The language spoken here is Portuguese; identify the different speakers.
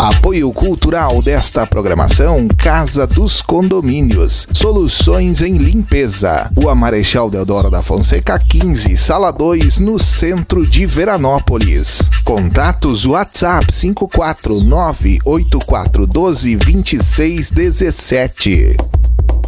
Speaker 1: Apoio cultural desta programação, Casa dos Condomínios, soluções em limpeza. Rua Marechal Deodoro da Fonseca 15, Sala 2, no centro de Veranópolis. Contatos WhatsApp 54984122617.